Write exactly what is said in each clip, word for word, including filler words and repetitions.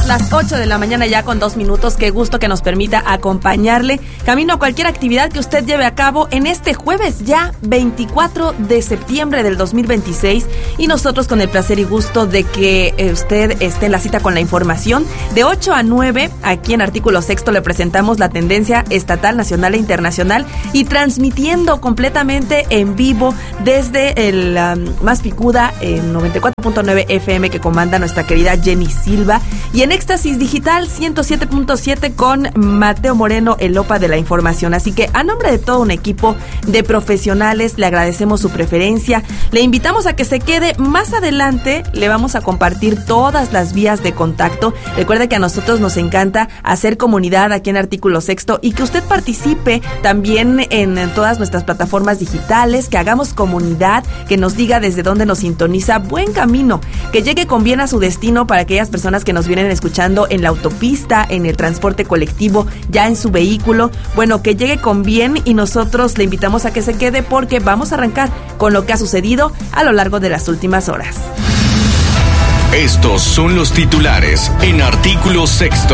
las ocho de la mañana ya con dos minutos. Qué gusto que nos permita acompañarle camino a cualquier actividad que usted lleve a cabo en este jueves ya veinticuatro de septiembre del dos mil veintiséis, y nosotros con el placer y gusto de que usted esté en la cita con la información. De ocho a nueve, aquí en Artículo Sexto le presentamos la tendencia estatal, nacional e internacional, y transmitiendo completamente en vivo desde el um, Más Picuda en noventa y cuatro punto nueve F M que comanda nuestra querida Jenny Silva, y en Éxtasis Digital ciento siete punto siete con Mateo Moreno, el Opa de la información. Así que a nombre de todo un equipo de profesionales le agradecemos su preferencia, le invitamos a que se quede. Más adelante le vamos a compartir todas las vías de contacto. Recuerde que a nosotros nos encanta hacer comunidad aquí en Artículo Sexto y que usted participe también en, en todas nuestras plataformas digitales, que hagamos comunidad, que nos diga desde dónde nos sintoniza. Buen camino, que llegue con bien a su destino para aquellas personas que nos vienen escuchando en la autopista, en el transporte colectivo, ya en su vehículo. Bueno, que llegue con bien, y nosotros le invitamos a que se quede porque vamos a arrancar con lo que ha sucedido a lo largo de las últimas horas. Estos son los titulares en Artículo Sexto.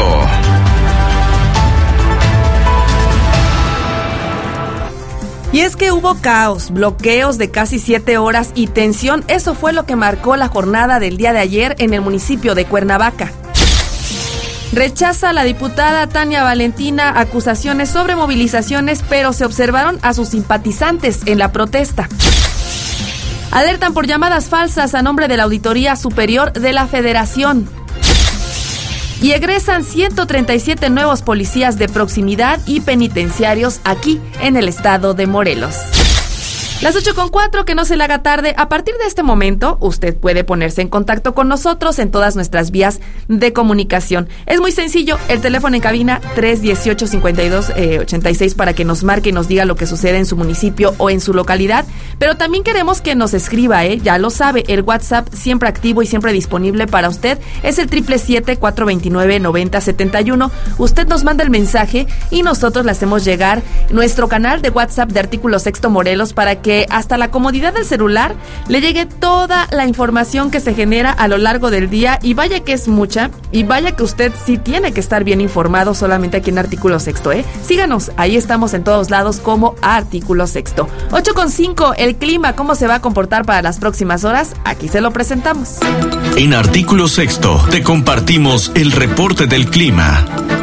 Y es que hubo caos, bloqueos de casi siete horas y tensión. Eso fue lo que marcó la jornada del día de ayer en el municipio de Cuernavaca. Rechaza la diputada Tania Valentina acusaciones sobre movilizaciones, pero se observaron a sus simpatizantes en la protesta. Alertan por llamadas falsas a nombre de la Auditoría Superior de la Federación. Y egresan ciento treinta y siete nuevos policías de proximidad y penitenciarios aquí en el estado de Morelos. Las ocho con cuatro, que no se le haga tarde. A partir de este momento, usted puede ponerse en contacto con nosotros en todas nuestras vías de comunicación. Es muy sencillo, el teléfono en cabina tres dieciocho cincuenta y dos ochenta y seis para que nos marque y nos diga lo que sucede en su municipio o en su localidad. Pero también queremos que nos escriba, ¿eh? Ya lo sabe, el WhatsApp siempre activo y siempre disponible para usted es el siete siete siete, cuatro dos nueve, nueve cero siete uno. Usted nos manda el mensaje y nosotros le hacemos llegar nuestro canal de WhatsApp de Artículo Sexto Morelos para que que hasta la comodidad del celular le llegue toda la información que se genera a lo largo del día. Y vaya que es mucha, y vaya que usted sí tiene que estar bien informado solamente aquí en Artículo Sexto, ¿eh? Síganos, ahí estamos en todos lados como Artículo Sexto. ocho con cinco, el clima, ¿cómo se va a comportar para las próximas horas? Aquí se lo presentamos. En Artículo Sexto te compartimos el reporte del clima.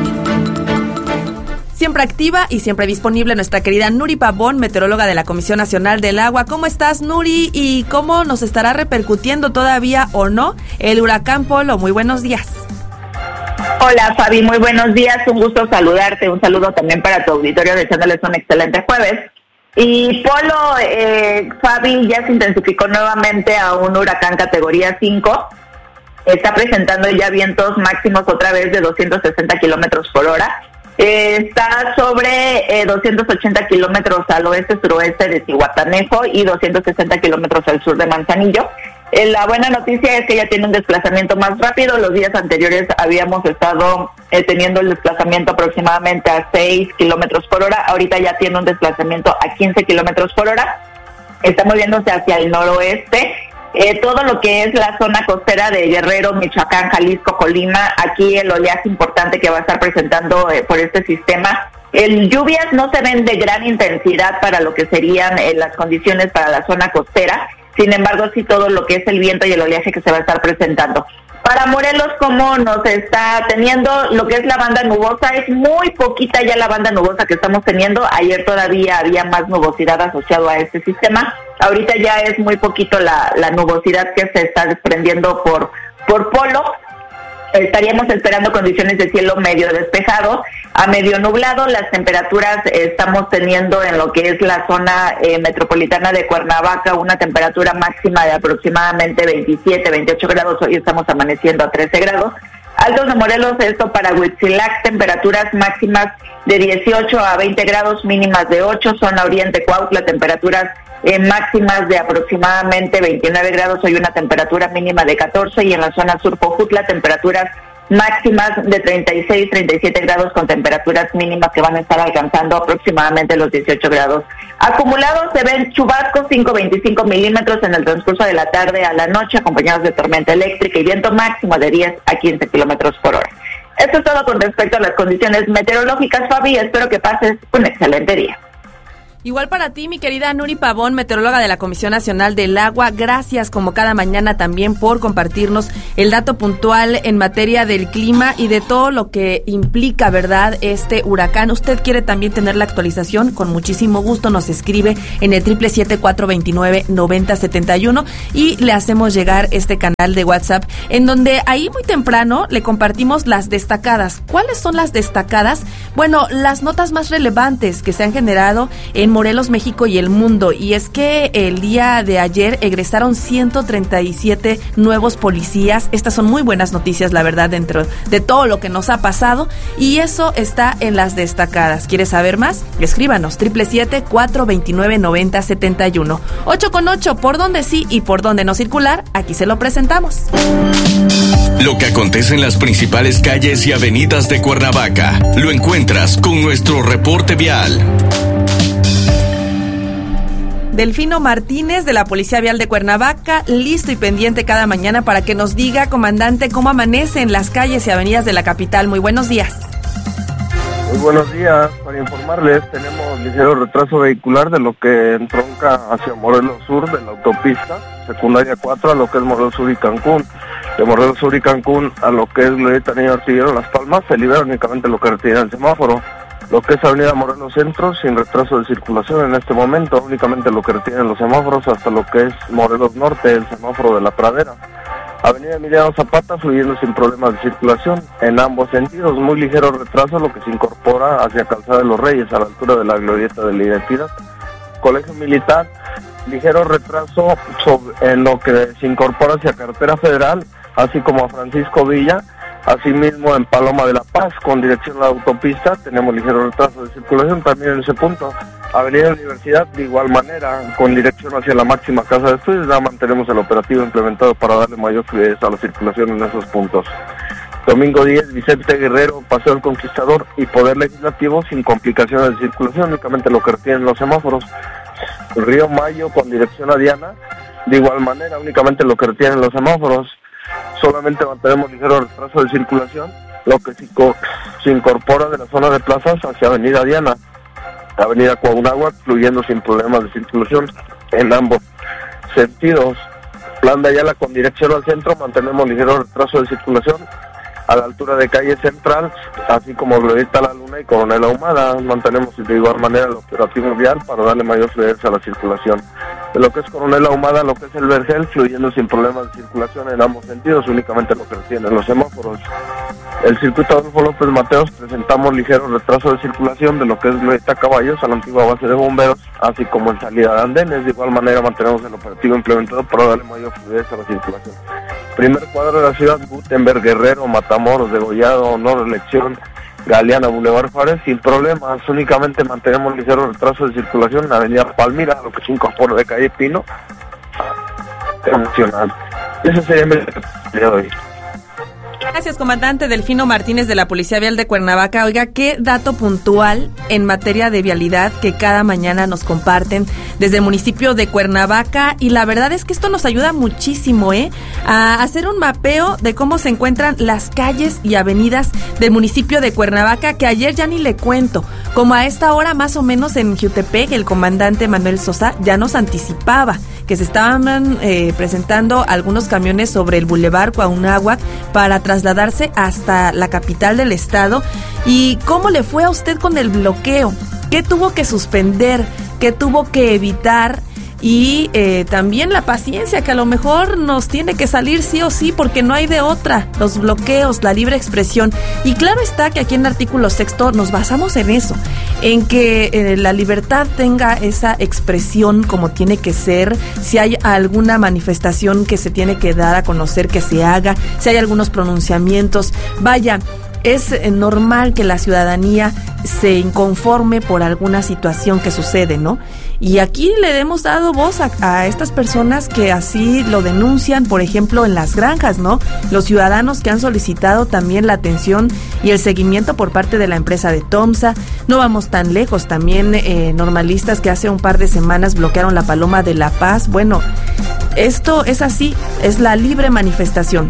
Siempre activa y siempre disponible nuestra querida Nuri Pavón, meteoróloga de la Comisión Nacional del Agua. ¿Cómo estás, Nuri? ¿Y cómo nos estará repercutiendo todavía o no el huracán Polo? Muy buenos días. Hola, Fabi, muy buenos días. Un gusto saludarte. Un saludo también para tu auditorio, deseándoles un excelente jueves. Y Polo, eh, Fabi, ya se intensificó nuevamente a un huracán categoría cinco. Está presentando ya vientos máximos otra vez de doscientos sesenta kilómetros por hora. Eh, está sobre eh, doscientos ochenta kilómetros al oeste-suroeste de Zihuatanejo y doscientos sesenta kilómetros al sur de Manzanillo. Eh, la buena noticia es que ya tiene un desplazamiento más rápido. Los días anteriores habíamos estado eh, teniendo el desplazamiento aproximadamente a seis kilómetros por hora. Ahorita ya tiene un desplazamiento a quince kilómetros por hora. Está moviéndose hacia el noroeste. Eh, todo lo que es la zona costera de Guerrero, Michoacán, Jalisco, Colima, aquí el oleaje importante que va a estar presentando eh, por este sistema. El lluvias no se ven de gran intensidad para lo que serían eh, las condiciones para la zona costera, sin embargo sí todo lo que es el viento y el oleaje que se va a estar presentando. Para Morelos, como nos está teniendo lo que es la banda nubosa, es muy poquita ya la banda nubosa que estamos teniendo. Ayer todavía había más nubosidad asociado a este sistema. Ahorita ya es muy poquito la, la nubosidad que se está desprendiendo por, por Polo. Estaríamos esperando condiciones de cielo medio despejado a medio nublado. Las temperaturas estamos teniendo en lo que es la zona eh, metropolitana de Cuernavaca una temperatura máxima de aproximadamente veintisiete, veintiocho grados. Hoy estamos amaneciendo a trece grados. Altos de Morelos, esto para Huitzilac, temperaturas máximas de dieciocho a veinte grados, mínimas de ocho. Zona Oriente Cuautla, temperaturas eh, máximas de aproximadamente veintinueve grados, hoy una temperatura mínima de catorce, y en la zona sur Jojutla, temperaturas máximas de treinta y seis, treinta y siete grados, con temperaturas mínimas que van a estar alcanzando aproximadamente los dieciocho grados. Acumulados se ven chubascos, cinco a veinticinco milímetros en el transcurso de la tarde a la noche, acompañados de tormenta eléctrica y viento máximo de diez a quince kilómetros por hora. Esto es todo con respecto a las condiciones meteorológicas, Fabi. Espero que pases un excelente día. Igual para ti, mi querida Nuri Pavón, meteoróloga de la Comisión Nacional del Agua. Gracias, como cada mañana, también por compartirnos el dato puntual en materia del clima y de todo lo que implica, ¿verdad?, este huracán. Usted quiere también tener la actualización, con muchísimo gusto nos escribe en el siete siete siete, cuatro dos nueve, nueve cero siete uno y le hacemos llegar este canal de WhatsApp, en donde ahí muy temprano le compartimos las destacadas. ¿Cuáles son las destacadas? Bueno, las notas más relevantes que se han generado en Morelos, México y el mundo, y es que el día de ayer egresaron ciento treinta y siete nuevos policías. Estas son muy buenas noticias, la verdad, dentro de todo lo que nos ha pasado, y eso está en las destacadas. ¿Quieres saber más? Escríbanos, siete siete siete, cuatro dos nueve, nueve cero siete uno. ocho con ocho, por dónde sí y por dónde no circular, aquí se lo presentamos. Lo que acontece en las principales calles y avenidas de Cuernavaca, lo encuentras con nuestro reporte vial. Delfino Martínez, de la Policía Vial de Cuernavaca, listo y pendiente cada mañana para que nos diga, comandante, cómo amanece en las calles y avenidas de la capital. Muy buenos días. Muy buenos días. Para informarles, tenemos ligero retraso vehicular de lo que entronca hacia Morelos Sur, de la autopista secundaria cuatro a lo que es Morelos Sur y Cancún. De Morelos Sur y Cancún a lo que es Glorieta Niño Artillero Las Palmas, se libera únicamente lo que retira el semáforo. Lo que es Avenida Morelos Centro, sin retraso de circulación en este momento, únicamente lo que retienen los semáforos hasta lo que es Morelos Norte, el semáforo de la Pradera. Avenida Emiliano Zapata, fluyendo sin problemas de circulación en ambos sentidos, muy ligero retraso, lo que se incorpora hacia Calzada de los Reyes, a la altura de la Glorieta de la Identidad. Colegio Militar, ligero retraso sobre, en lo que se incorpora hacia Carretera Federal, así como a Francisco Villa. Asimismo, en Paloma de la Paz, con dirección a la autopista, tenemos ligero retraso de circulación también en ese punto. Avenida Universidad, de igual manera, con dirección hacia la máxima casa de estudios, ya mantenemos el operativo implementado para darle mayor fluidez a la circulación en esos puntos. Domingo diez, Vicente Guerrero, Paseo del Conquistador y Poder Legislativo, sin complicaciones de circulación, únicamente lo que retienen los semáforos. Río Mayo, con dirección a Diana, de igual manera, únicamente lo que retienen los semáforos. Solamente mantenemos ligero retraso de circulación, lo que se incorpora de la zona de plazas hacia Avenida Diana, Avenida Cuauhnáhuac, fluyendo sin problemas de circulación en ambos sentidos. Plan de Ayala con dirección al centro, mantenemos ligero retraso de circulación a la altura de Calle Central, así como Glorieta La Luna y Coronel Ahumada. Mantenemos de igual manera el operativo vial para darle mayor fluidez a la circulación. De lo que es Coronel Ahumada, lo que es el Vergel, fluyendo sin problemas de circulación en ambos sentidos, únicamente lo que tienen los semáforos. El circuito Adolfo López Mateos, presentamos ligero retraso de circulación de lo que es Glorieta Caballos a la antigua base de bomberos, así como en salida de andenes. De igual manera mantenemos el operativo implementado para darle mayor fluidez a la circulación. Primer cuadro de la ciudad, Gutenberg, Guerrero, Matamoros, Degollado, Honor, Elección, Galeana, Boulevard Juárez, sin problemas, únicamente mantenemos ligero retraso de circulación en la Avenida Palmira, lo que se incorpora de Calle Pino, emocional. Ese sería mi día de hoy. Gracias, comandante Delfino Martínez, de la Policía Vial de Cuernavaca. Oiga, qué dato puntual en materia de vialidad que cada mañana nos comparten desde el municipio de Cuernavaca, y la verdad es que esto nos ayuda muchísimo, ¿eh? A hacer un mapeo de cómo se encuentran las calles y avenidas del municipio de Cuernavaca, que ayer ya ni le cuento, como a esta hora más o menos en Jutepec, el comandante Manuel Sosa ya nos anticipaba que se estaban eh, presentando algunos camiones sobre el Boulevard Cuauhnáhuac para trasladarse hasta la capital del estado. ¿Y cómo le fue a usted con el bloqueo? ¿Qué tuvo que suspender? ¿Qué tuvo que evitar? Y eh, también la paciencia, que a lo mejor nos tiene que salir sí o sí, porque no hay de otra. Los bloqueos, la libre expresión. Y claro está que aquí en Artículo Sexto nos basamos en eso, en que eh, la libertad tenga esa expresión como tiene que ser. Si hay alguna manifestación que se tiene que dar a conocer, que se haga. Si hay algunos pronunciamientos, vaya, es normal que la ciudadanía se inconforme por alguna situación que sucede, ¿no? Y aquí le hemos dado voz a, a estas personas que así lo denuncian, por ejemplo, en las granjas, ¿no? Los ciudadanos que han solicitado también la atención y el seguimiento por parte de la empresa de Tomsa. No vamos tan lejos, también eh, normalistas que hace un par de semanas bloquearon la Paloma de la Paz. Bueno, esto es así, es la libre manifestación.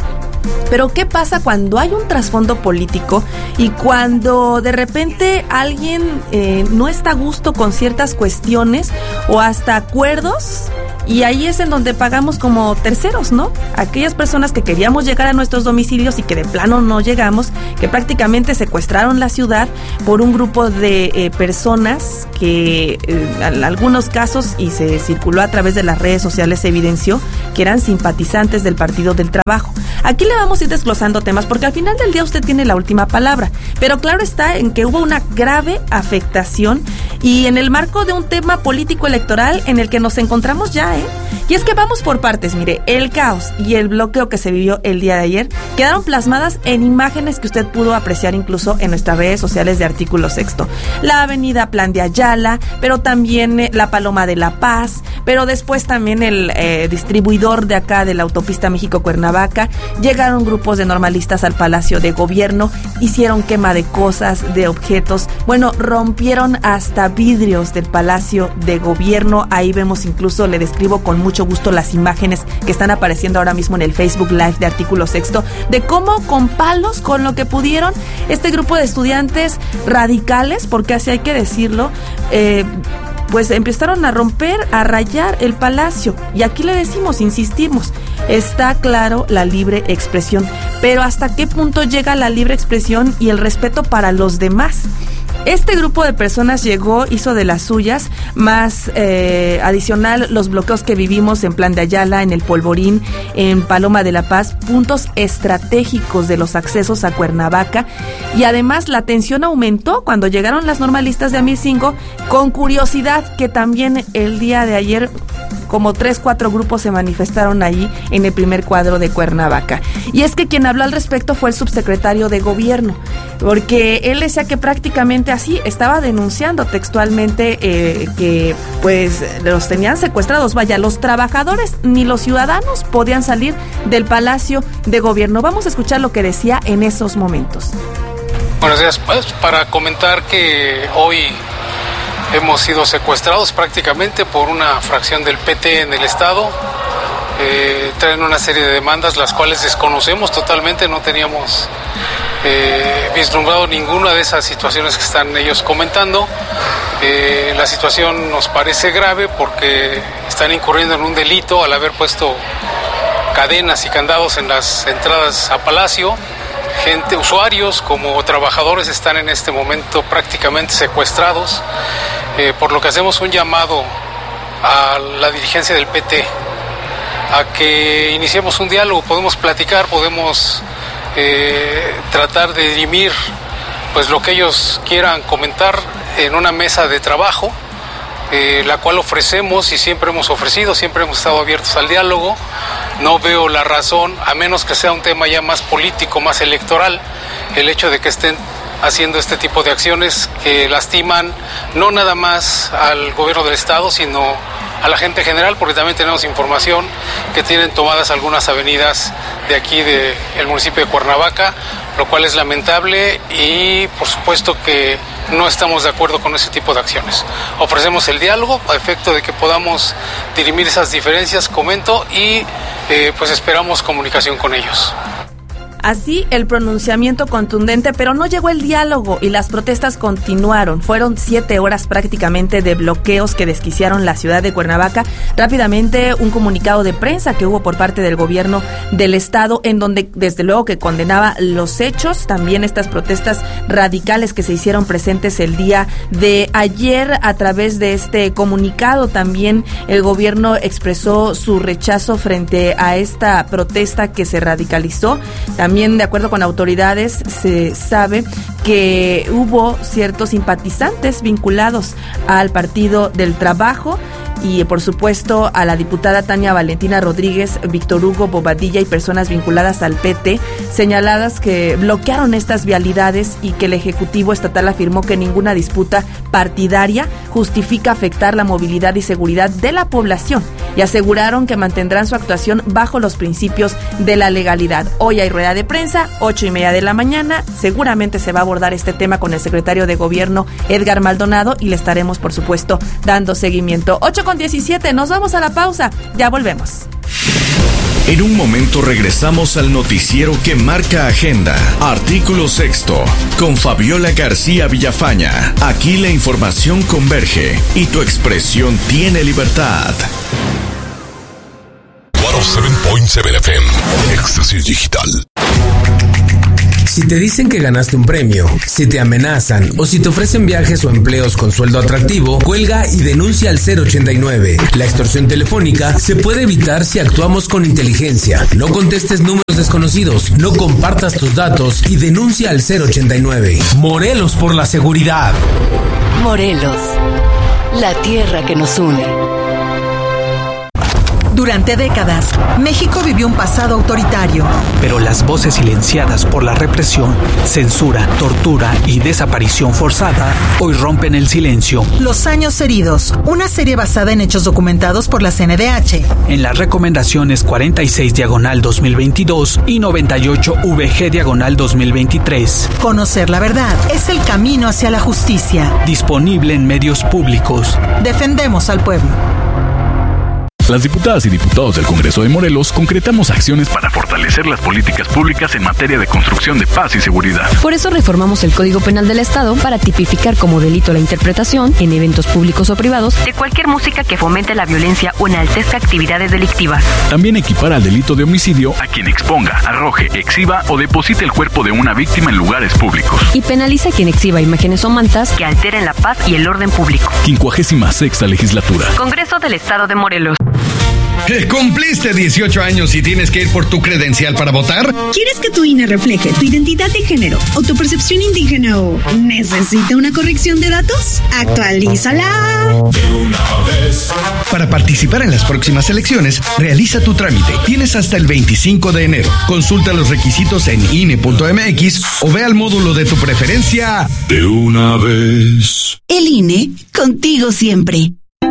Pero ¿qué pasa cuando hay un trasfondo político y cuando de repente alguien eh, no está a gusto con ciertas cuestiones o hasta acuerdos? Y ahí es en donde pagamos como terceros, ¿no? Aquellas personas que queríamos llegar a nuestros domicilios y que de plano no llegamos, que prácticamente secuestraron la ciudad por un grupo de eh, personas que eh, en algunos casos, y se circuló a través de las redes sociales, se evidenció que eran simpatizantes del Partido del Trabajo. Aquí le vamos a ir desglosando temas porque al final del día usted tiene la última palabra, pero claro está en que hubo una grave afectación y en el marco de un tema político electoral en el que nos encontramos ya, ¿eh? Y es que vamos por partes, mire, el caos y el bloqueo que se vivió el día de ayer quedaron plasmadas en imágenes que usted pudo apreciar incluso en nuestras redes sociales de Artículo Sexto. La avenida Plan de Ayala, pero también eh, la Paloma de la Paz, pero después también el eh, distribuidor de acá de la autopista México-Cuernavaca. Llegaron grupos de normalistas al Palacio de Gobierno, hicieron quema de cosas, de objetos, bueno, rompieron hasta vidrios del Palacio de Gobierno. Ahí vemos incluso, le describo con mucho gusto las imágenes que están apareciendo ahora mismo en el Facebook Live de Artículo Sexto, de cómo con palos, con lo que pudieron, este grupo de estudiantes radicales, porque así hay que decirlo, eh, pues empezaron a romper, a rayar el palacio. Y aquí le decimos, insistimos, está claro la libre expresión, pero ¿hasta qué punto llega la libre expresión y el respeto para los demás? Este grupo de personas llegó, hizo de las suyas, más eh, adicional los bloqueos que vivimos en Plan de Ayala, en el Polvorín, en Paloma de la Paz, puntos estratégicos de los accesos a Cuernavaca, y además la tensión aumentó cuando llegaron las normalistas de Amicingo, con curiosidad que también el día de ayer como tres, cuatro grupos se manifestaron ahí en el primer cuadro de Cuernavaca. Y es que quien habló al respecto fue el subsecretario de Gobierno, porque él decía que prácticamente así estaba denunciando textualmente eh, que pues los tenían secuestrados. Vaya, los trabajadores ni los ciudadanos podían salir del Palacio de Gobierno. Vamos a escuchar lo que decía en esos momentos. Buenos días, pues para comentar que hoy hemos sido secuestrados prácticamente por una fracción del P T en el estado. Eh, traen una serie de demandas las cuales desconocemos totalmente, no teníamos eh, vislumbrado ninguna de esas situaciones que están ellos comentando. Eh, la situación nos parece grave porque están incurriendo en un delito al haber puesto cadenas y candados en las entradas a Palacio. Gente, usuarios como trabajadores están en este momento prácticamente secuestrados, eh, por lo que hacemos un llamado a la dirigencia del P T a que iniciemos un diálogo, podemos platicar, podemos eh, tratar de dirimir pues lo que ellos quieran comentar en una mesa de trabajo, eh, la cual ofrecemos y siempre hemos ofrecido, siempre hemos estado abiertos al diálogo. No veo la razón, a menos que sea un tema ya más político, más electoral, el hecho de que estén haciendo este tipo de acciones que lastiman no nada más al gobierno del estado, sino a la gente general, porque también tenemos información que tienen tomadas algunas avenidas de aquí del municipio de Cuernavaca, lo cual es lamentable y por supuesto que no estamos de acuerdo con ese tipo de acciones. Ofrecemos el diálogo a efecto de que podamos dirimir esas diferencias, comento, y eh, pues esperamos comunicación con ellos. Así el pronunciamiento contundente, pero no llegó el diálogo y las protestas continuaron. Fueron siete horas prácticamente de bloqueos que desquiciaron la ciudad de Cuernavaca. Rápidamente un comunicado de prensa que hubo por parte del gobierno del estado, en donde desde luego que condenaba los hechos, también estas protestas radicales que se hicieron presentes el día de ayer. A través de este comunicado también el gobierno expresó su rechazo frente a esta protesta que se radicalizó. También También, de acuerdo con autoridades, se sabe que hubo ciertos simpatizantes vinculados al Partido del Trabajo y, por supuesto, a la diputada Tania Valentina Rodríguez, Víctor Hugo Bobadilla y personas vinculadas al P T, señaladas que bloquearon estas vialidades y que el Ejecutivo Estatal afirmó que ninguna disputa partidaria justifica afectar la movilidad y seguridad de la población, y aseguraron que mantendrán su actuación bajo los principios de la legalidad. Hoy hay rueda de prensa, ocho y media de la mañana, seguramente se va a abordar este tema con el secretario de Gobierno, Edgar Maldonado, y le estaremos, por supuesto, dando seguimiento. ocho con diecisiete, nos vamos a la pausa, ya volvemos. En un momento regresamos al noticiero que marca agenda. Artículo sexto, con Fabiola García Villafaña. Aquí la información converge y tu expresión tiene libertad. ciento siete punto siete F M, Éxtasis Digital. Si te dicen que ganaste un premio, si te amenazan o si te ofrecen viajes o empleos con sueldo atractivo, cuelga y denuncia al cero ochenta y nueve. La extorsión telefónica se puede evitar si actuamos con inteligencia. No contestes números desconocidos, no compartas tus datos y denuncia al cero ochenta y nueve. Morelos por la seguridad. Morelos, la tierra que nos une. Durante décadas, México vivió un pasado autoritario. Pero las voces silenciadas por la represión, censura, tortura y desaparición forzada hoy rompen el silencio. Los años heridos, una serie basada en hechos documentados por la C N D H. En las recomendaciones cuarenta y seis diagonal dos mil veintidós y noventa y ocho V G diagonal dos mil veintitrés. Conocer la verdad es el camino hacia la justicia. Disponible en medios públicos. Defendemos al pueblo. Las diputadas y diputados del Congreso de Morelos concretamos acciones para fortalecer las políticas públicas en materia de construcción de paz y seguridad. Por eso reformamos el Código Penal del Estado para tipificar como delito la interpretación, en eventos públicos o privados, de cualquier música que fomente la violencia o enaltezca actividades delictivas. También equipara al delito de homicidio a quien exponga, arroje, exhiba o deposite el cuerpo de una víctima en lugares públicos. Y penaliza a quien exhiba imágenes o mantas que alteren la paz y el orden público. Quincuagésima sexta legislatura. Congreso del Estado de Morelos. ¿Cumpliste dieciocho años y tienes que ir por tu credencial para votar? ¿Quieres que tu I N E refleje tu identidad de género o tu percepción indígena o necesita una corrección de datos? ¡Actualízala! Para participar en las próximas elecciones, realiza tu trámite. Tienes hasta el veinticinco de enero. Consulta los requisitos en I N E punto M X o ve al módulo de tu preferencia. De una vez. El I N E, contigo siempre.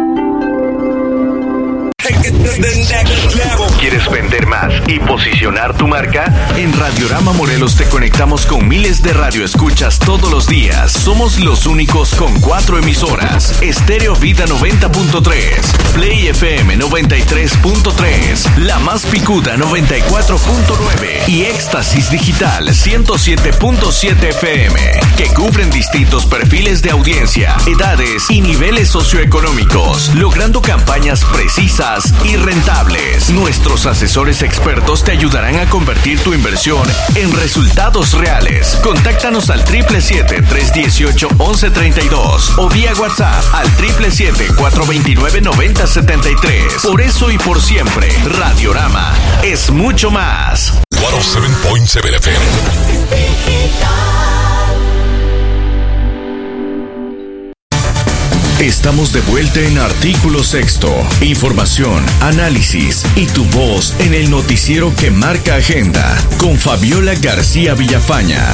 ¿Quieres vender más y posicionar tu marca? En Radiorama Morelos te conectamos con miles de radioescuchas todos los días. Somos los únicos con cuatro emisoras. Estéreo Vida noventa punto tres, Play F M noventa y tres punto tres, La Más Picuda noventa y cuatro punto nueve y Éxtasis Digital ciento siete punto siete F M, que cubren distintos perfiles de audiencia, edades y niveles socioeconómicos, logrando campañas precisas y rentables. Nuestros asesores expertos te ayudarán a convertir tu inversión en resultados reales. Contáctanos al siete siete siete, tres uno ocho, once treinta y dos o vía WhatsApp al siete siete siete, cuatro dos nueve, nueve cero siete tres. Por eso y por siempre, Radiorama es mucho más. ciento siete punto siete F M. Estamos de vuelta en Artículo Sexto. Información, análisis y tu voz en el noticiero que marca agenda con Fabiola García Villafaña.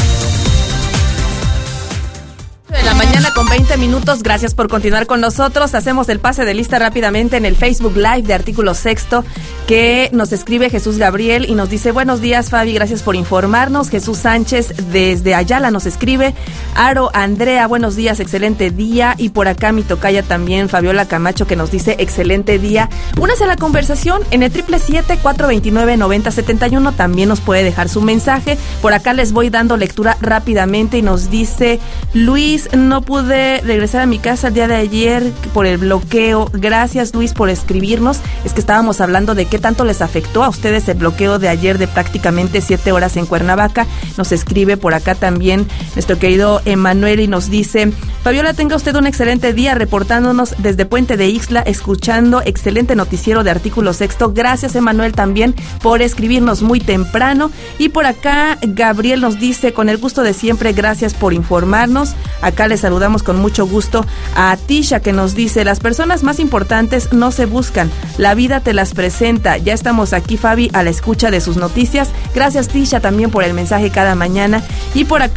De la mañana con veinte minutos, gracias por continuar con nosotros. Hacemos el pase de lista rápidamente en el Facebook Live de Artículo Sexto, que nos escribe Jesús Gabriel y nos dice: buenos días, Fabi, gracias por informarnos. Jesús Sánchez desde Ayala nos escribe. Aro Andrea, buenos días, excelente día. Y por acá mi tocaya también, Fabiola Camacho, que nos dice excelente día. Únase a la conversación en el siete siete siete, cuatro dos nueve, nueve cero siete uno. También nos puede dejar su mensaje. Por acá les voy dando lectura rápidamente y nos dice Luis: no pude regresar a mi casa el día de ayer por el bloqueo. Gracias, Luis, por escribirnos. Es que estábamos hablando de qué tanto les afectó a ustedes el bloqueo de ayer de prácticamente siete horas en Cuernavaca. Nos escribe por acá también nuestro querido Emanuel y nos dice: Fabiola, tenga usted un excelente día, reportándonos desde Puente de Ixtla, escuchando excelente noticiero de Artículo Sexto. Gracias, Emanuel, también por escribirnos muy temprano. Y por acá Gabriel nos dice: con el gusto de siempre, gracias por informarnos. Acá les saludamos con mucho gusto a Tisha, que nos dice: las personas más importantes no se buscan, la vida te las presenta. Ya estamos aquí, Fabi, a la escucha de sus noticias. Gracias, Tisha, también por el mensaje cada mañana. Y por acá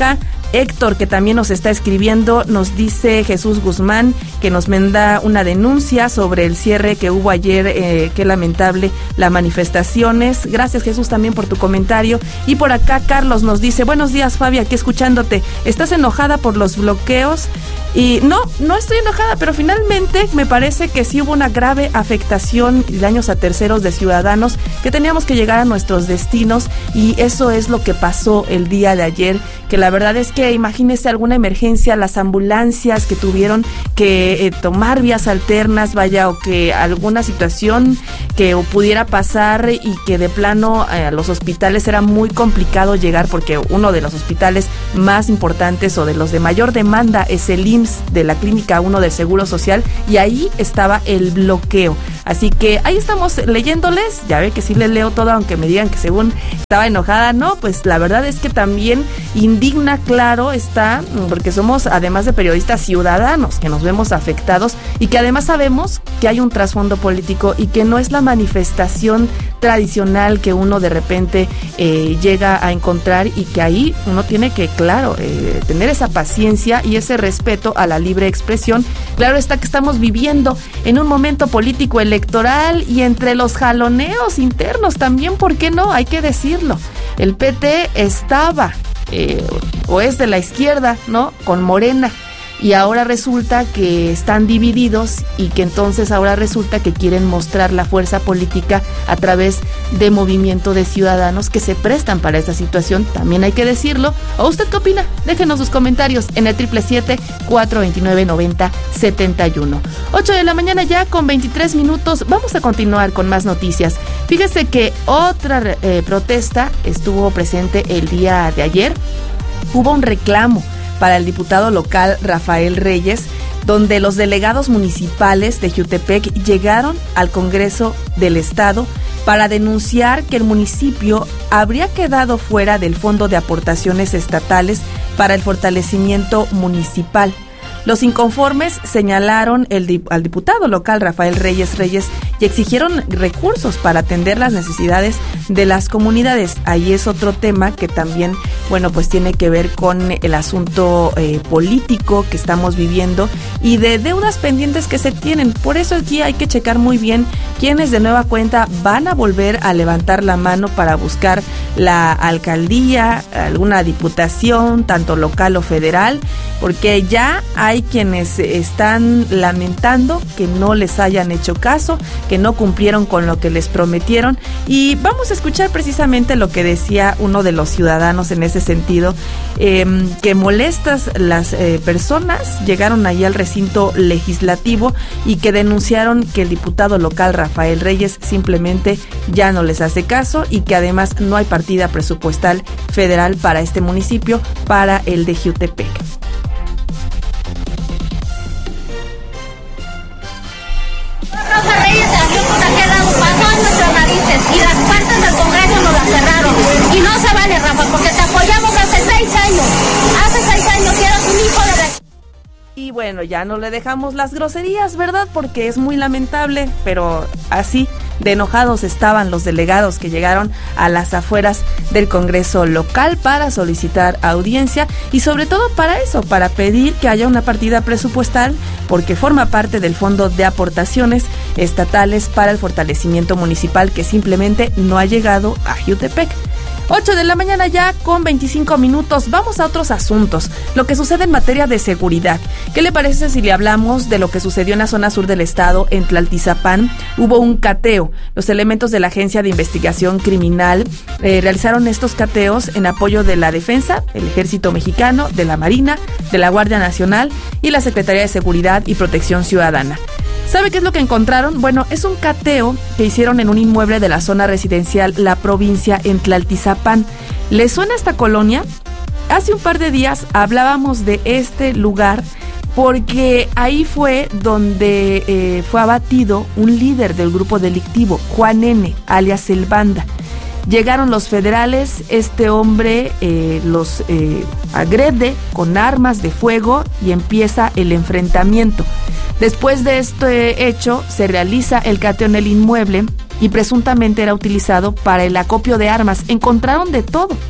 Héctor, que también nos está escribiendo, nos dice Jesús Guzmán que nos manda una denuncia sobre el cierre que hubo ayer, eh, qué lamentable las manifestaciones. Gracias, Jesús, también por tu comentario. Y por acá Carlos nos dice, buenos días, Fabi, aquí escuchándote. ¿Estás enojada por los bloqueos? Y no, no estoy enojada, pero finalmente me parece que sí hubo una grave afectación y daños a terceros de ciudadanos que teníamos que llegar a nuestros destinos, y eso es lo que pasó el día de ayer, que la verdad es que imagínese alguna emergencia, las ambulancias que tuvieron que eh, tomar vías alternas, vaya, o que alguna situación que pudiera pasar y que de plano eh, a los hospitales era muy complicado llegar, porque uno de los hospitales más importantes o de los de mayor demanda es el I M S S S de la Clínica uno del Seguro Social, y ahí estaba el bloqueo. Así que ahí estamos leyéndoles, ya ve que sí les leo todo, aunque me digan que según estaba enojada, no, pues la verdad es que también indigna, claro está, porque somos, además de periodistas, ciudadanos que nos vemos afectados y que además sabemos que hay un trasfondo político y que no es la manifestación tradicional que uno de repente eh, llega a encontrar, y que ahí uno tiene que, claro, eh, tener esa paciencia y ese respeto a la libre expresión. Claro está que estamos viviendo en un momento político electoral y entre los jaloneos internos también, ¿por qué no? Hay que decirlo. El P T estaba eh, o es de la izquierda, ¿no?, con Morena, y ahora resulta que están divididos, y que entonces ahora resulta que quieren mostrar la fuerza política a través de movimiento de ciudadanos que se prestan para esa situación, también hay que decirlo. ¿O usted qué opina? Déjenos sus comentarios en el siete siete siete, cuatro dos nueve, nueve cero siete uno. ocho de la mañana ya con veintitrés minutos, vamos a continuar con más noticias. Fíjese que otra eh, protesta estuvo presente el día de ayer. Hubo un reclamo para el diputado local Rafael Reyes, donde los delegados municipales de Jiutepec llegaron al Congreso del Estado para denunciar que el municipio habría quedado fuera del Fondo de Aportaciones Estatales para el fortalecimiento municipal. Los inconformes señalaron el, al diputado local Rafael Reyes Reyes y exigieron recursos para atender las necesidades de las comunidades. Ahí es otro tema que también, bueno, pues tiene que ver con el asunto eh, político que estamos viviendo y de deudas pendientes que se tienen. Por eso aquí hay que checar muy bien quiénes de nueva cuenta van a volver a levantar la mano para buscar la alcaldía, alguna diputación, tanto local o federal, porque ya hay quienes están lamentando que no les hayan hecho caso, que no cumplieron con lo que les prometieron. Y vamos a escuchar precisamente lo que decía uno de los ciudadanos en ese sentido, eh, que molestas las eh, personas llegaron ahí al recinto legislativo y que denunciaron que el diputado local Rafael Reyes simplemente ya no les hace caso, y que además no hay partida presupuestal federal para este municipio, para el de Jiutepec. Rosa Reyes se la por aquel lado, pasó en nuestras narices, y las puertas del Congreso nos las cerraron. Y no se vale, Rafa, porque te apoyamos hace seis años. Hace seis años que eras un hijo de la... Y bueno, ya no le dejamos las groserías, ¿verdad? Porque es muy lamentable, pero así de enojados estaban los delegados que llegaron a las afueras del Congreso local para solicitar audiencia y sobre todo para eso, para pedir que haya una partida presupuestal, porque forma parte del Fondo de Aportaciones Estatales para el Fortalecimiento Municipal, que simplemente no ha llegado a Jiutepec. ocho de la mañana ya con veinticinco minutos. Vamos a otros asuntos. Lo que sucede en materia de seguridad. ¿Qué le parece si le hablamos de lo que sucedió en la zona sur del estado, en Tlaltizapán? Hubo un cateo. Los elementos de la Agencia de Investigación Criminal eh, realizaron estos cateos en apoyo de la Defensa, el Ejército Mexicano, de la Marina, de la Guardia Nacional y la Secretaría de Seguridad y Protección Ciudadana. ¿Sabe qué es lo que encontraron? Bueno, es un cateo que hicieron en un inmueble de la zona residencial La Provincia en Tlaltizapán. ¿Le suena esta colonia? Hace un par de días hablábamos de este lugar porque ahí fue donde eh, fue abatido un líder del grupo delictivo, Juan N., alias El Banda. Llegaron los federales, este hombre eh, los eh, agrede con armas de fuego y empieza el enfrentamiento. Después de este hecho, se realiza el cateo en el inmueble y presuntamente era utilizado para el acopio de armas. Encontraron de todo.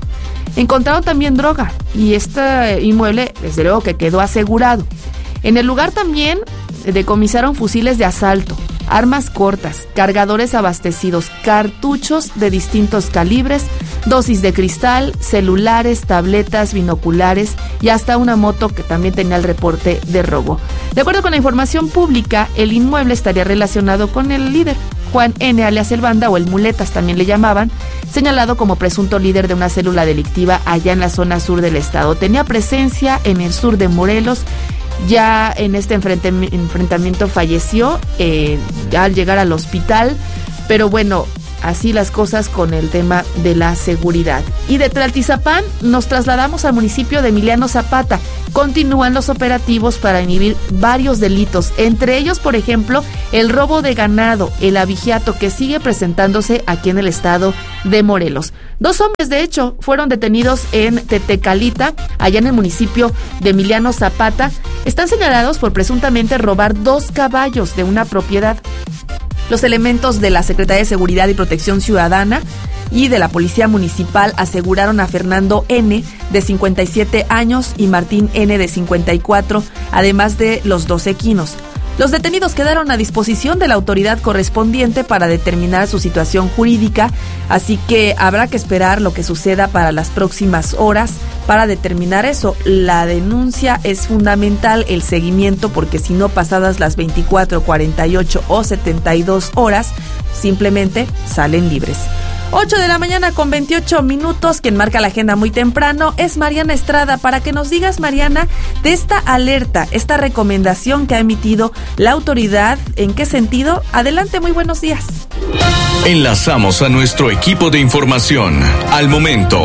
Encontraron también droga y este inmueble, desde luego, que quedó asegurado. En el lugar también decomisaron fusiles de asalto, armas cortas, cargadores abastecidos, cartuchos de distintos calibres, dosis de cristal, celulares, tabletas, binoculares y hasta una moto que también tenía el reporte de robo. De acuerdo con la información pública, el inmueble estaría relacionado con el líder, Juan N., alias El Banda, o el Muletas también le llamaban, señalado como presunto líder de una célula delictiva allá en la zona sur del estado. Tenía presencia en el sur de Morelos. Ya en este enfrentamiento falleció eh, al llegar al hospital, pero bueno, así las cosas con el tema de la seguridad. Y de Tlaltizapán nos trasladamos al municipio de Emiliano Zapata. Continúan los operativos para inhibir varios delitos, entre ellos, por ejemplo, el robo de ganado, el abigeato, que sigue presentándose aquí en el estado de Morelos. Dos hombres, de hecho, fueron detenidos en Tetecalita, allá en el municipio de Emiliano Zapata. Están señalados por presuntamente robar dos caballos de una propiedad. Los elementos de la Secretaría de Seguridad y Protección Ciudadana y de la Policía Municipal aseguraron a Fernando N., de cincuenta y siete años, y Martín N., de cincuenta y cuatro, además de los dos equinos. Los detenidos quedaron a disposición de la autoridad correspondiente para determinar su situación jurídica, así que habrá que esperar lo que suceda para las próximas horas para determinar eso. La denuncia es fundamental, el seguimiento, porque si no, pasadas las veinticuatro, cuarenta y ocho o setenta y dos horas, simplemente salen libres. ocho de la mañana con veintiocho minutos, quien marca la agenda muy temprano es Mariana Estrada, para que nos digas, Mariana, de esta alerta, esta recomendación que ha emitido la autoridad, ¿en qué sentido? Adelante, muy buenos días. Enlazamos a nuestro equipo de información al momento.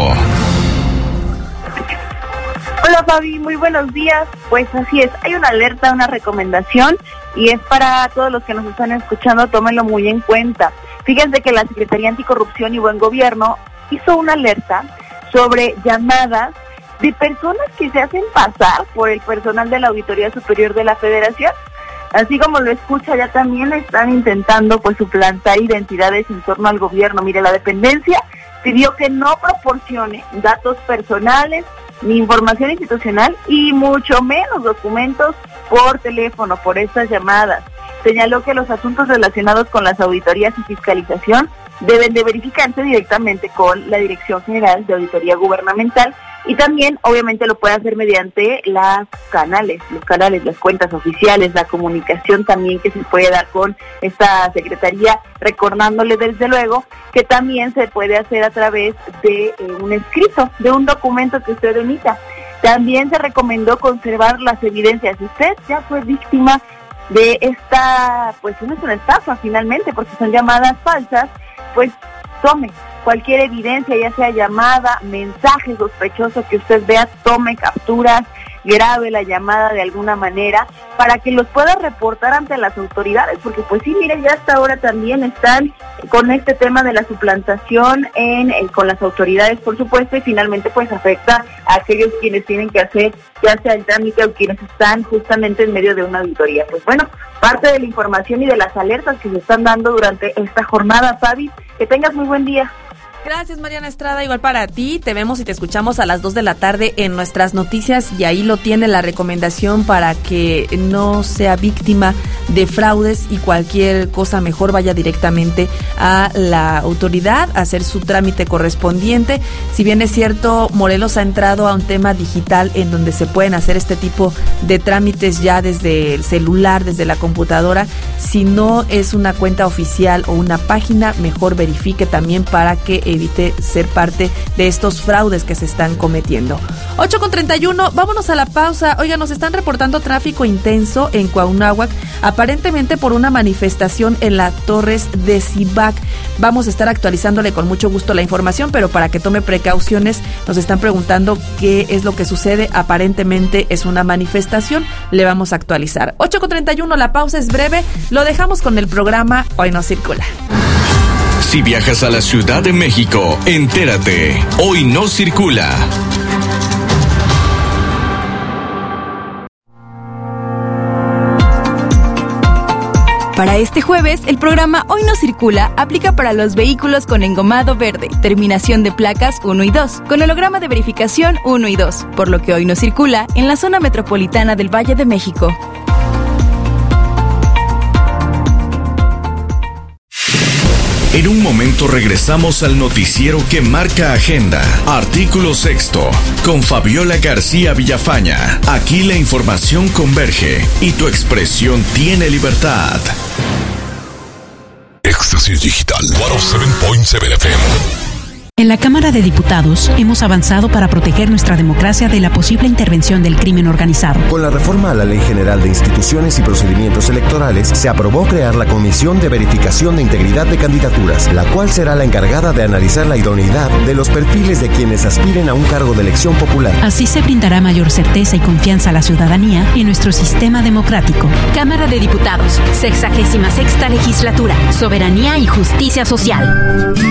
Hola Fabi, muy buenos días. Pues así es, hay una alerta, una recomendación, y es para todos los que nos están escuchando, tómenlo muy en cuenta. Fíjense que la Secretaría Anticorrupción y Buen Gobierno hizo una alerta sobre llamadas de personas que se hacen pasar por el personal de la Auditoría Superior de la Federación. Así como lo escucha, ya también están intentando pues suplantar identidades en torno al gobierno. Mire, la dependencia pidió que no proporcione datos personales ni información institucional y mucho menos documentos por teléfono por estas llamadas. Señaló que los asuntos relacionados con las auditorías y fiscalización deben de verificarse directamente con la Dirección General de Auditoría Gubernamental, y también obviamente lo puede hacer mediante los canales, los canales, las cuentas oficiales, la comunicación también que se puede dar con esta secretaría, recordándole desde luego que también se puede hacer a través de eh, un escrito, de un documento que usted emita. También se recomendó conservar las evidencias. Si usted ya fue víctima de esta, pues no es una estafa finalmente, porque son llamadas falsas, pues tome cualquier evidencia, ya sea llamada, mensaje sospechoso que usted vea, tome capturas, grabe la llamada de alguna manera para que los pueda reportar ante las autoridades, porque pues sí, mire, ya hasta ahora también están con este tema de la suplantación en, en con las autoridades, por supuesto, y finalmente pues afecta a aquellos quienes tienen que hacer ya sea el trámite o quienes están justamente en medio de una auditoría. Pues bueno, parte de la información y de las alertas que se están dando durante esta jornada, Fabi, que tengas muy buen día. Gracias, Mariana Estrada, igual para ti. Te vemos y te escuchamos a las dos de la tarde en nuestras noticias, y ahí lo tiene la recomendación para que no sea víctima de fraudes y cualquier cosa, mejor vaya directamente a la autoridad a hacer su trámite correspondiente. Si bien es cierto, Morelos ha entrado a un tema digital en donde se pueden hacer este tipo de trámites ya desde el celular, desde la computadora. Si no es una cuenta oficial o una página, mejor verifique también para que evite ser parte de estos fraudes que se están cometiendo. ocho con treinta y uno, vámonos a la pausa. Oiga, nos están reportando tráfico intenso en Cuauhnáhuac, aparentemente por una manifestación en las Torres de Cibac. Vamos a estar actualizándole con mucho gusto la información, pero para que tome precauciones, nos están preguntando qué es lo que sucede. Aparentemente es una manifestación, le vamos a actualizar. ocho con treinta y uno, la pausa es breve, lo dejamos con el programa Hoy No Circula. Si viajas a la Ciudad de México, entérate. Hoy No Circula. Para este jueves, el programa Hoy No Circula aplica para los vehículos con engomado verde, terminación de placas uno y dos, con holograma de verificación uno y dos, por lo que hoy no circula en la zona metropolitana del Valle de México. En un momento regresamos al noticiero que marca agenda. Artículo sexto, con Fabiola García Villafaña. Aquí la información converge y tu expresión tiene libertad. Éxtasis Digital ciento siete punto siete F M. En la Cámara de Diputados hemos avanzado para proteger nuestra democracia de la posible intervención del crimen organizado. Con la reforma a la Ley General de Instituciones y Procedimientos Electorales, se aprobó crear la Comisión de Verificación de Integridad de Candidaturas, la cual será la encargada de analizar la idoneidad de los perfiles de quienes aspiren a un cargo de elección popular. Así se brindará mayor certeza y confianza a la ciudadanía en nuestro sistema democrático. Cámara de Diputados, sexagésima sexta legislatura, soberanía y justicia social.